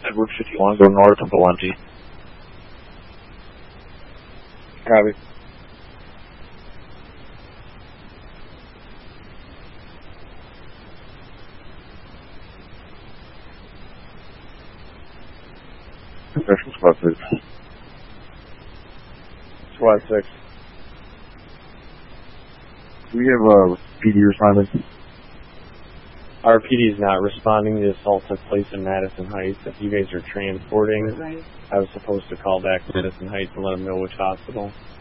Edward 51, go north of Valenti. Copy. Professional Squad 6. Squad 6. Do we have PD responding? Our PD is not responding. The assault took place in Madison Heights. If you guys are transporting, I was supposed to call back Madison Heights and let them know which hospital.